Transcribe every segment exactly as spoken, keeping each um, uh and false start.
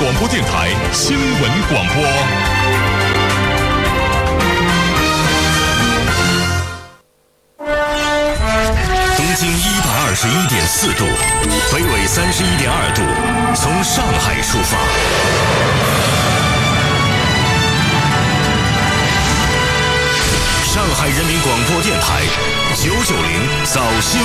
广播电台新闻广播。东经一百二十一点四度，北纬三十一点二度，从上海出发。上海人民广播电台九九零早新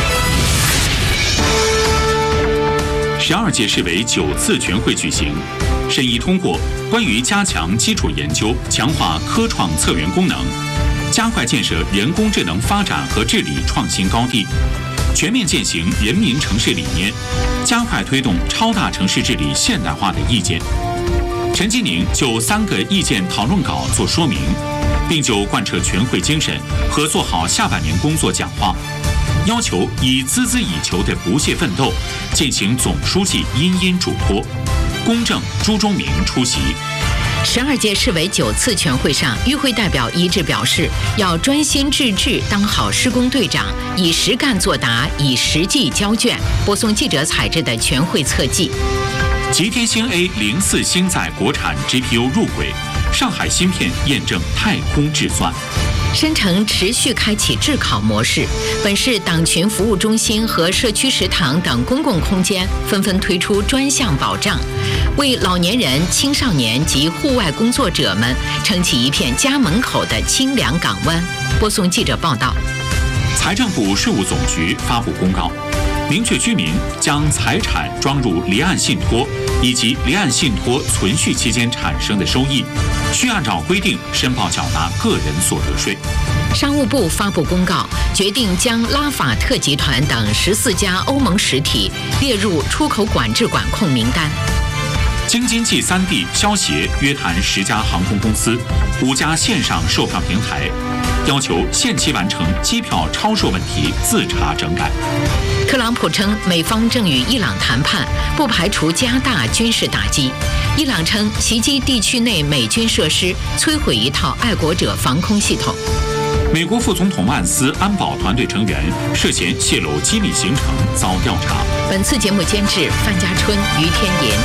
闻。 十二届市委九次全会举行，审议通过关于加强基础研究、强化科创策源功能，加快建设人工智能发展和治理创新高地，全面践行人民城市理念，加快推动超大城市治理现代化的意见。陈吉宁就三个意见讨论稿作说明，并就贯彻全会精神和做好下半年工作讲话，要求以孜孜以求的不懈奋斗进行总书记殷殷嘱托。公正朱忠明出席。 十二届市委九次全会上，与会代表一致表示，要专心致志当好施工队长，以实干作答，以实际交卷。播送记者采制的全会侧记。 极天星 A 零四星载国产 G P U 入轨，上海芯片验证太空制算。 深成持续开启智考模式，本市党群服务中心和社区食堂等公共空间纷纷推出专项保障，为老年人、青少年及户外工作者们撑起一片家门口的清凉港湾。播送记者报道。 财政部税务总局发布公告，明确居民将财产装入离岸信托以及离岸信托存续期间产生的收益，需按照规定申报缴纳个人所得税。 商务部发布公告，决定将拉法特集团等十四家欧盟实体列入出口管制管控名单。 京津冀三地消协约谈十家航空公司、五家线上售票平台，要求限期完成机票超售问题自查整改。 特朗普称，美方正与伊朗谈判，不排除加大军事打击。伊朗称，袭击地区内美军设施，摧毁一套爱国者防空系统。 美国副总统万斯安保团队成员涉嫌泄露机密行程遭调查。 本次节目监制范家春、于天银。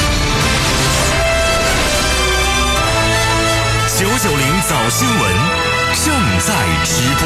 九九零早新闻正在直播。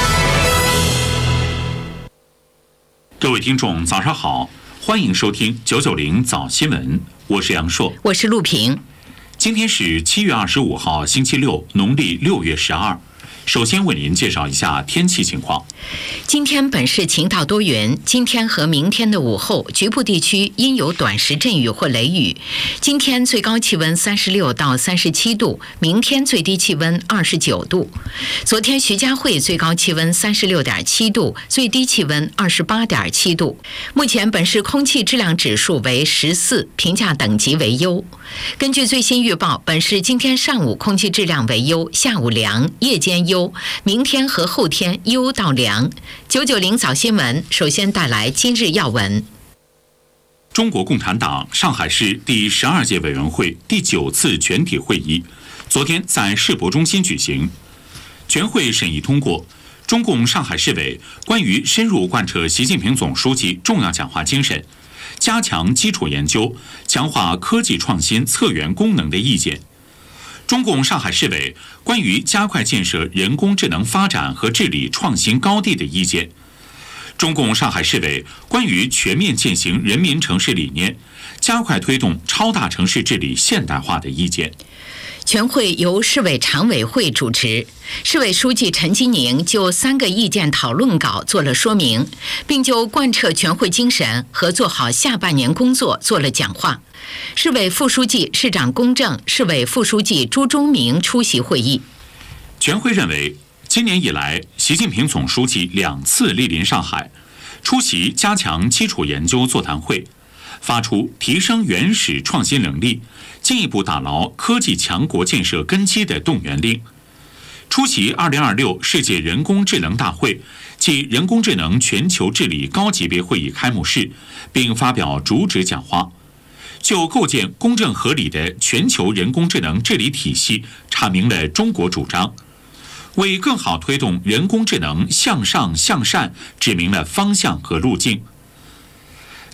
各位听众，早上好，欢迎收听九九零早新闻，我是杨硕， 我是陆平。 今天是七月二十五号，星期六，农历六月十二。首先为您介绍一下天气情况。 今天本市晴到多云，今天和明天的午后，局部地区应有短时阵雨或雷雨。今天最高气温三十六到三十七度，明天最低气温二十九度。昨天徐家汇最高气温三十六点七度，最低气温二十八点七度。目前本市空气质量指数为十四，评价等级为优。根据最新预报，本市今天上午空气质量为优，下午凉，夜间优，明天和后天优到凉。九九零早新闻首先带来今日要闻。 中国共产党上海市第十二届委员会第九次全体会议昨天在世博中心举行，全会审议通过中共上海市委关于深入贯彻习近平总书记重要讲话精神，加强基础研究、强化科技创新策源功能的意见。中共上海市委关于加快建设人工智能发展和治理创新高地的意见。中共上海市委关于全面践行人民城市理念，加快推动超大城市治理现代化的意见。 全会由市委常委会主持，市委书记陈吉宁就三个意见讨论稿做了说明，并就贯彻全会精神和做好下半年工作做了讲话。市委副书记、市长龚正、市委副书记朱忠明出席会议。 全会认为，今年以来，习近平总书记两次莅临上海，出席加强基础研究座谈会，发出提升原始创新能力、进一步打牢科技强国建设根基的动员令，出席二零二六世界人工智能大会暨人工智能全球治理高级别会议开幕式，并发表主旨讲话，就构建公正合理的全球人工智能治理体系阐明了中国主张，为更好推动人工智能向上向善指明了方向和路径。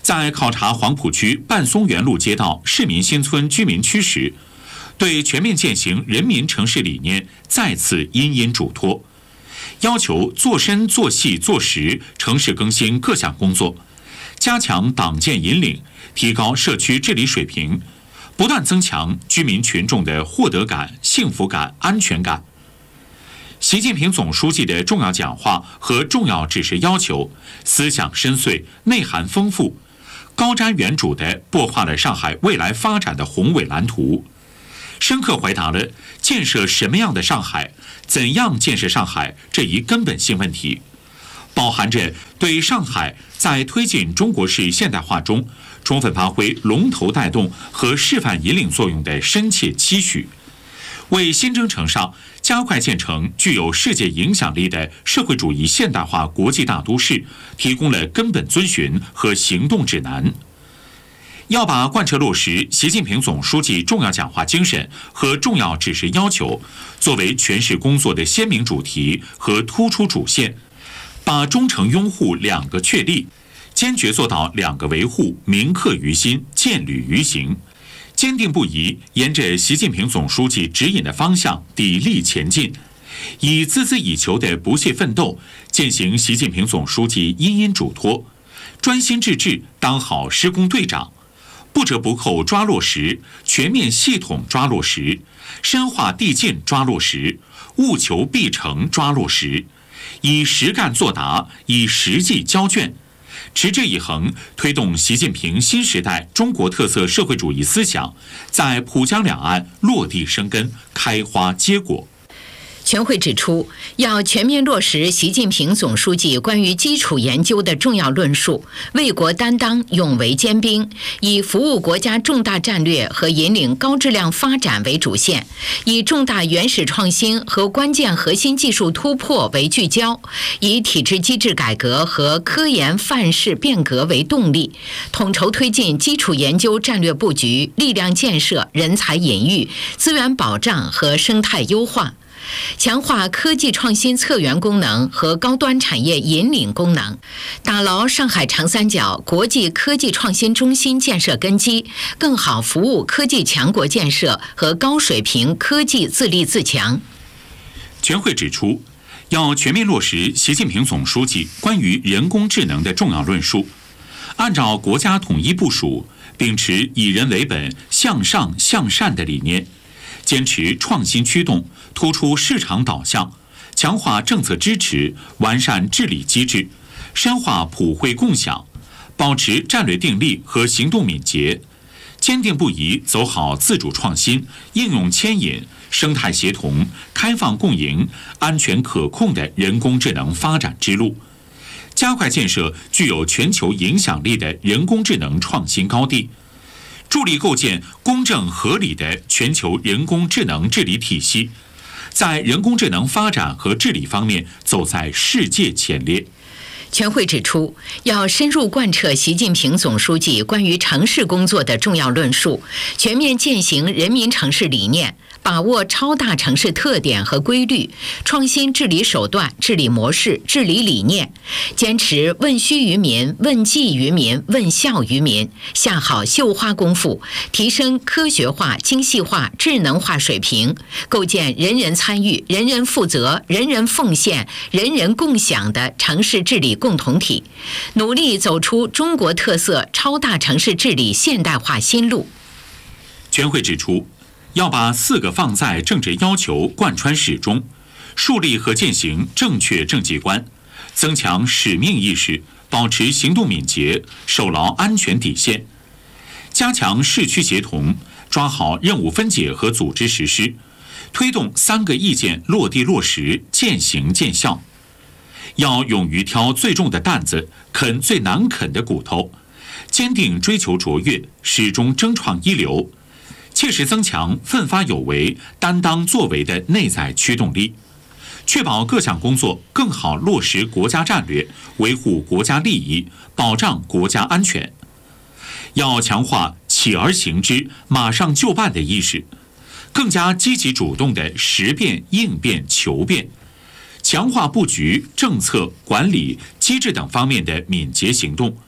在考察黄埔区半松园路街道市民新村居民区时，对全面践行人民城市理念再次殷殷嘱托，要求做深做细做实城市更新各项工作，加强党建引领，提高社区治理水平，不断增强居民群众的获得感、幸福感、安全感。习近平总书记的重要讲话和重要指示要求，思想深邃、内涵丰富，高瞻远瞩地擘画了上海未来发展的宏伟蓝图，深刻回答了建设什么样的上海、怎样建设上海这一根本性问题，饱含着对上海在推进中国式现代化中充分发挥龙头带动和示范引领作用的深切期许，为新征程上加快建成具有世界影响力的社会主义现代化国际大都市提供了根本遵循和行动指南。要把贯彻落实习近平总书记重要讲话精神和重要指示要求作为全市工作的鲜明主题和突出主线，把忠诚拥护两个确立，坚决做到两个维护铭刻于心、见履于行，坚定不移沿着习近平总书记指引的方向砥砺前进，以孜孜以求的不懈奋斗践行习近平总书记殷殷嘱托，专心致志当好施工队长，不折不扣抓落实，全面系统抓落实，深化递进抓落实，务求必成抓落实，以实干作答，以实际交卷，持之以恒推动习近平新时代中国特色社会主义思想在浦江两岸落地生根、开花结果。 全会指出，要全面落实习近平总书记关于基础研究的重要论述，为国担当、勇为坚兵，以服务国家重大战略和引领高质量发展为主线，以重大原始创新和关键核心技术突破为聚焦，以体制机制改革和科研范式变革为动力，统筹推进基础研究战略布局、力量建设、人才引育、资源保障和生态优化，强化科技创新策源功能和高端产业引领功能，打牢上海长三角国际科技创新中心建设根基，更好服务科技强国建设和高水平科技自立自强。 全会指出，要全面落实习近平总书记关于人工智能的重要论述，按照国家统一部署，秉持以人为本、向上向善的理念，坚持创新驱动，突出市场导向，强化政策支持，完善治理机制，深化普惠共享，保持战略定力和行动敏捷，坚定不移走好自主创新、应用牵引、生态协同、开放共赢、安全可控的人工智能发展之路，加快建设具有全球影响力的人工智能创新高地，助力构建公正合理的全球人工智能治理体系，在人工智能发展和治理方面走在世界前列。 全会指出，要深入贯彻习近平总书记关于城市工作的重要论述，全面践行人民城市理念，把握超大城市特点和规律，创新治理手段、治理模式、治理理念，坚持问需于民、问计于民、问效于民，下好绣花功夫，提升科学化、精细化、智能化水平，构建人人参与、人人负责、人人奉献、人人共享的城市治理共同体，努力走出中国特色超大城市治理现代化新路。 全会指出，要把四个放在政治要求贯穿始终，树立和践行正确政绩观，增强使命意识，保持行动敏捷，守牢安全底线，加强市区协同，抓好任务分解和组织实施，推动三个意见落地落实，渐行渐效。要勇于挑最重的担子，啃最难啃的骨头，坚定追求卓越，始终争创一流，切实增强奋发有为、担当作为的内在驱动力，确保各项工作更好落实国家战略，维护国家利益，保障国家安全。要强化起而行之、马上就办的意识，更加积极主动的实变、应变、求变，强化布局、政策、管理、机制等方面的敏捷行动，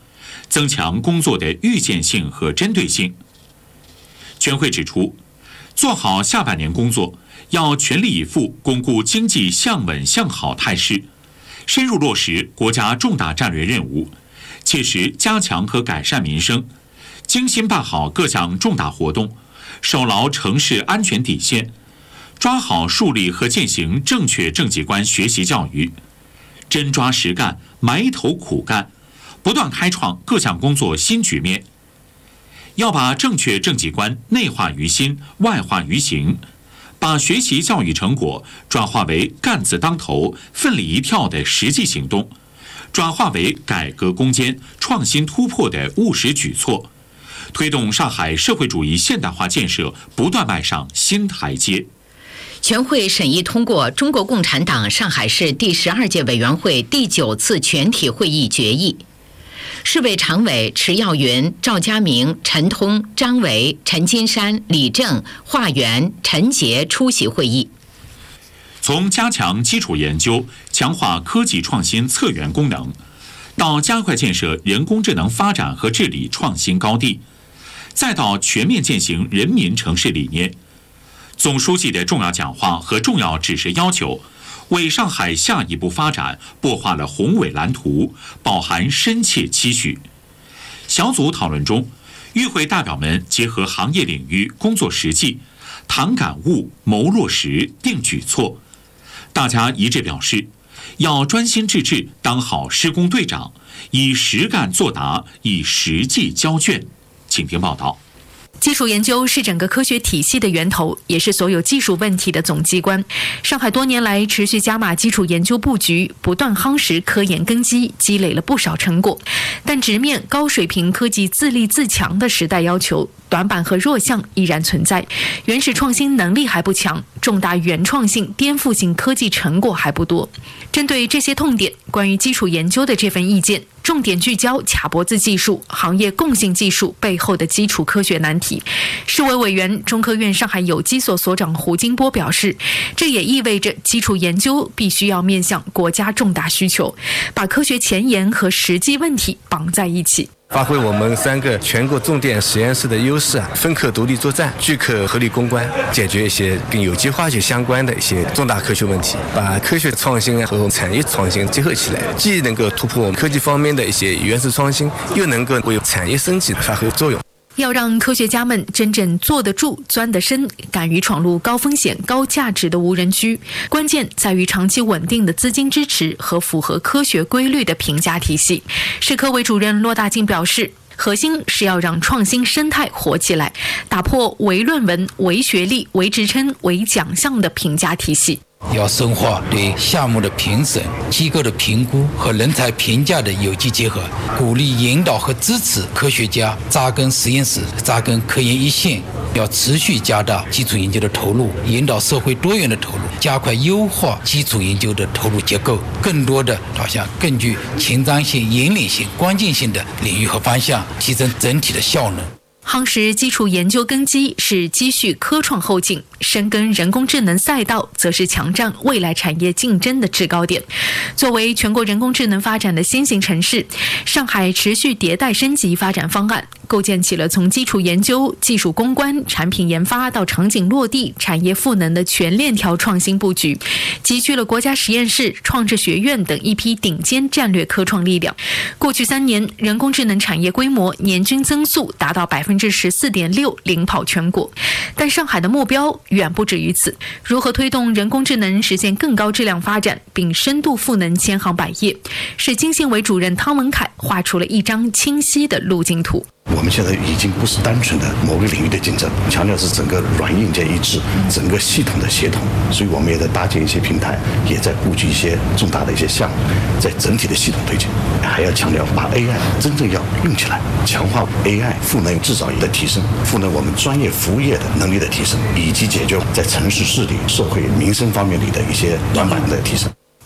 增强工作的预见性和针对性。全会指出，做好下半年工作，要全力以赴巩固经济向稳向好态势，深入落实国家重大战略任务，切实加强和改善民生，精心办好各项重大活动，守牢城市安全底线，抓好树立和践行正确政绩观学习教育，真抓实干，埋头苦干，不断开创各项工作新局面。要把正确政绩观内化于心，外化于行，把学习教育成果转化为干字当头、奋力一跳的实际行动，转化为改革攻坚、创新突破的务实举措，推动上海社会主义现代化建设不断迈上新台阶。 全会审议通过中国共产党上海市第十二届委员会第九次全体会议决议。市委常委迟耀云、赵家明、陈通、张维、陈金山、李正、华元、陈杰出席会议。 从加强基础研究、强化科技创新策源功能，到加快建设人工智能发展和治理创新高地，再到全面践行人民城市理念，总书记的重要讲话和重要指示要求，为上海下一步发展擘画了宏伟蓝图，饱含深切期许。小组讨论中，与会代表们结合行业领域工作实际，谈感悟、谋落实、定举措。大家一致表示，要专心致志当好施工队长，以实干作答，以实际交卷。请听报道。 基础研究是整个科学体系的源头，也是所有技术问题的总机关。上海多年来持续加码基础研究布局，不断夯实科研根基，积累了不少成果。但直面高水平科技自立自强的时代要求，短板和弱项依然存在，原始创新能力还不强，重大原创性、颠覆性科技成果还不多。针对这些痛点，关于基础研究的这份意见重点聚焦卡脖子技术、行业共性技术背后的基础科学难题。市委委员、中科院上海有机所所长胡金波表示，这也意味着基础研究必须要面向国家重大需求，把科学前沿和实际问题绑在一起。 发挥我们三个全国重点实验室的优势啊，分科独立作战，聚科合力攻关，解决一些跟有机化学相关的一些重大科学问题，把科学创新和产业创新结合起来，既能够突破科技方面的一些原始创新，又能够为产业升级发挥作用。 要让科学家们真正坐得住、钻得深，敢于闯入高风险、高价值的无人区，关键在于长期稳定的资金支持和符合科学规律的评价体系。市科委主任骆大静表示，核心是要让创新生态活起来，打破唯论文、唯学历、唯职称、唯奖项的评价体系。 要深化对项目的评审、机构的评估和人才评价的有机结合，鼓励引导和支持科学家扎根实验室、扎根科研一线。要持续加大基础研究的投入，引导社会多元的投入，加快优化基础研究的投入结构，更多的导向更具前瞻性、引领性、关键性的领域和方向，提升整体的效能。 夯实基础研究根基是积蓄科创后劲，深耕人工智能赛道则是强占未来产业竞争的制高点。作为全国人工智能发展的先行城市，上海持续迭代升级发展方案，构建起了从基础研究、技术攻关、产品研发到场景落地、产业赋能的全链条创新布局，集聚了国家实验室、创智学院等一批顶尖战略科创力量。过去三年，人工智能产业规模年均增速达到百分之十四点六，领跑全国。但上海的目标远不止于此，如何推动人工智能实现更高质量发展，并深度赋能千行百业，是经信委主任汤文凯画出了一张清晰的路径图。 我们现在已经不是单纯的某个领域的竞争，强调是整个软硬件一致，整个系统的协同。所以我们也在搭建一些平台，也在布局一些重大的一些项目，在整体的系统推进。还要强调把 A I 真正要用起来，强化 A I 赋能制造业的提升，赋能我们专业服务业的能力的提升，以及解决在城市治理、社会民生方面里的一些短板的提升。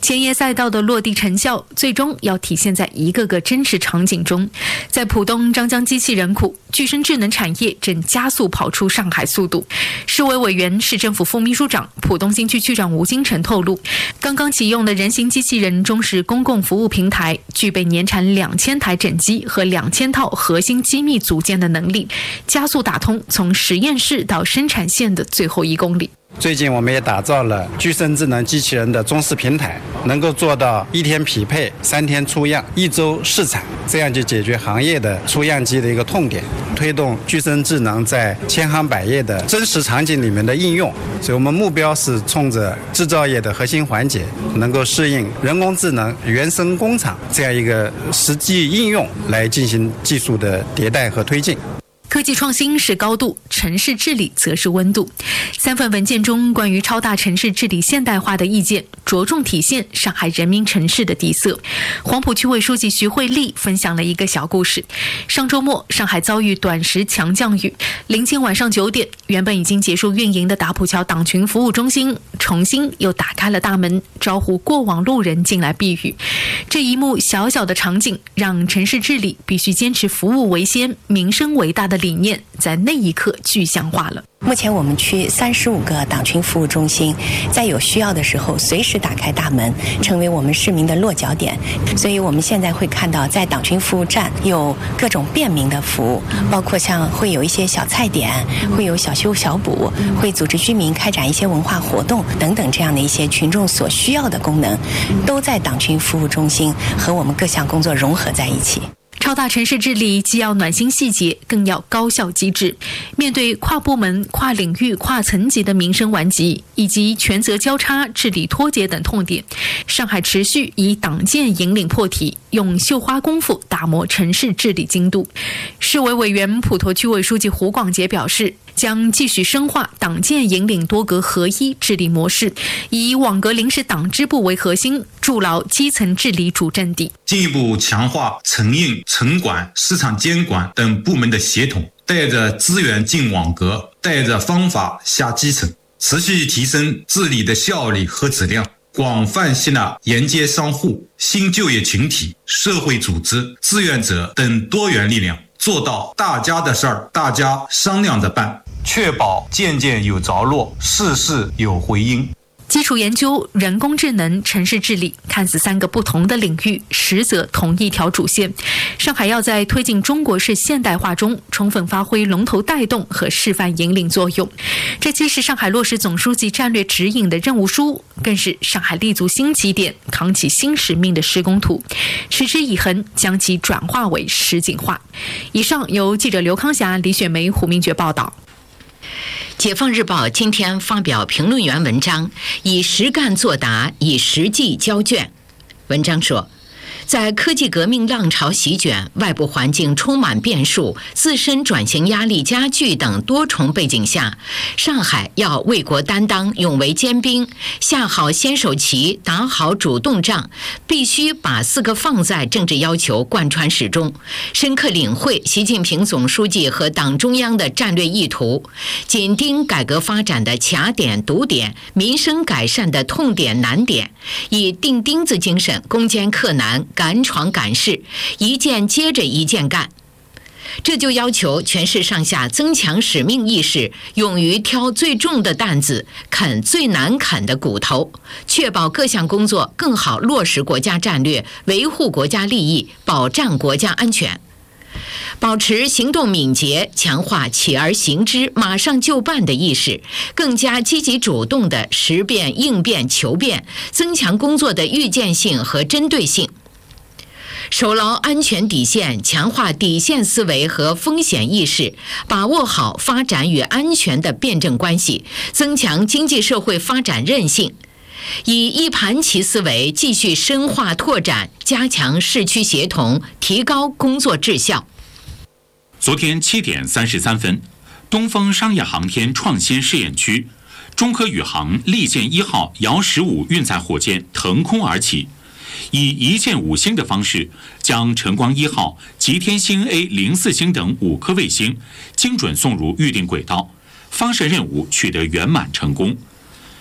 前沿赛道的落地成效，最终要体现在一个个真实场景中。在浦东张江机器人库，具身智能产业正加速跑出上海速度。市委委员、市政府副秘书长、浦东新区区长吴金城透露，刚刚启用的人形机器人中式公共服务平台，具备年产两千台整机和两千套核心机密组件的能力，加速打通从实验室到生产线的最后一公里。 最近我们也打造了具身智能机器人的中式平台，能够做到一天匹配、三天出样、一周试产，这样就解决行业的出样机的一个痛点，推动具身智能在千行百业的真实场景里面的应用。所以我们目标是冲着制造业的核心环节能够适应人工智能原生工厂这样一个实际应用来进行技术的迭代和推进。 科技创新是高度，城市治理则是温度。三份文件中关于超大城市治理现代化的意见，着重体现上海人民城市的底色。黄埔区委书记徐慧丽分享了一个小故事。上周末，上海遭遇短时强降雨，临近晚上九点，原本已经结束运营的打浦桥党群服务中心重新又打开了大门，招呼过往路人进来避雨。这一幕小小的场景，让城市治理必须坚持服务为先、民生为大的理念在那一刻具象化了。 目前我们区三十五个党群服务中心，在有需要的时候随时打开大门，成为我们市民的落脚点。所以我们现在会看到，在党群服务站有各种便民的服务，包括像会有一些小菜点，会有小修小补，会组织居民开展一些文化活动等等，这样的一些群众所需要的功能，都在党群服务中心和我们各项工作融合在一起。 超大城市治理既要暖心细节，更要高效机制。面对跨部门、跨领域、跨层级的民生顽疾，以及权责交叉、治理脱节等痛点，上海持续以党建引领破题，用绣花功夫打磨城市治理精度。市委委员、普陀区委书记胡广杰表示，将继续深化党建引领多格合一治理模式，以网格临时党支部为核心，筑牢基层治理主阵地， 进一步强化城运、城管、市场监管等部门的协同，带着资源进网格，带着方法下基层，持续提升治理的效率和质量，广泛吸纳沿街商户、新就业群体、社会组织、志愿者等多元力量，做到大家的事儿大家商量着办，确保件件有着落，事事有回音。 基础研究、人工智能、城市治理，看似三个不同的领域，实则同一条主线。上海要在推进中国式现代化中，充分发挥龙头带动和示范引领作用。这既是上海落实总书记战略指引的任务书，更是上海立足新起点、扛起新使命的施工图。持之以恒，将其转化为实景化。以上由记者刘康霞、李雪梅、胡明珏报道。 解放日报今天发表评论员文章，以实干作答，以实际交卷。文章说，在科技革命浪潮席卷、外部环境充满变数、自身转型压力加剧等多重背景下，上海要为国担当、勇为坚兵，下好先手棋、打好主动仗，必须把四个放在政治要求贯穿始终，深刻领会习近平总书记和党中央的战略意图，紧盯改革发展的卡点堵点、民生改善的痛点难点，以钉钉子精神攻坚克难、赶闯赶市，一件接着一件干。这就要求全市上下增强使命意识，勇于挑最重的担子，啃最难啃的骨头，确保各项工作更好落实国家战略，维护国家利益，保障国家安全。保持行动敏捷，强化起而行之、马上就办的意识，更加积极主动的识变、应变、求变，增强工作的预见性和针对性。守牢安全底线，强化底线思维和风险意识，把握好发展与安全的辩证关系，增强经济社会发展韧性。以一盘棋思维继续深化拓展，加强市区协同，提高工作质效。 昨天七点三十三分，东风商业航天创新试验区，中科宇航利剑一号遥十五运载火箭腾空而起，以一箭五星的方式，将晨光一号、吉天星 A 零四星等五颗卫星精准送入预定轨道，发射任务取得圆满成功。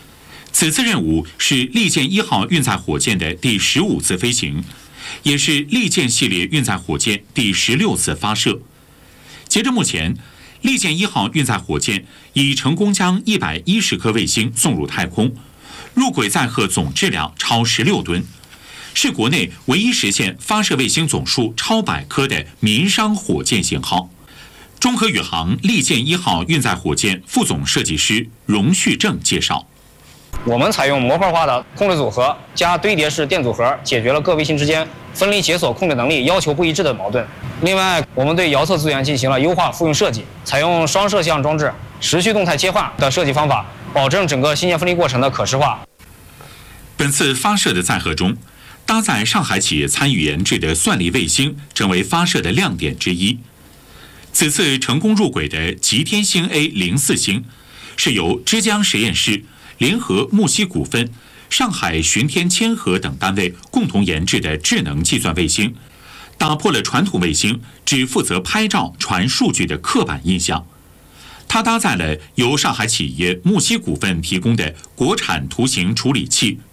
此次任务是利剑一号运载火箭的第十五次飞行，也是利剑系列运载火箭第十六次发射。截至目前，利剑一号运载火箭已成功将一百一十颗卫星送入太空，入轨载荷总质量超十六吨，是国内唯一实现发射卫星总数超百颗的民商火箭型号。中科宇航利剑一号运载火箭副总设计师荣旭正介绍。 我们采用模块化的控制组合加堆叠式电组合，解决了各卫星之间分离解锁控制能力要求不一致的矛盾。另外，我们对遥测资源进行了优化复用设计，采用双摄像装置持续动态切换的设计方法，保证整个芯片分离过程的可视化。 本次发射的载荷中，搭载上海企业参与研制的算力卫星成为发射的亮点之一。此次成功入轨的极天星 A 零四星，是由之江实验室联合木西股份、上海巡天千和等单位共同研制的智能计算卫星，打破了传统卫星只负责拍照传数据的刻板印象。它搭载了由上海企业木西股份提供的国产图形处理器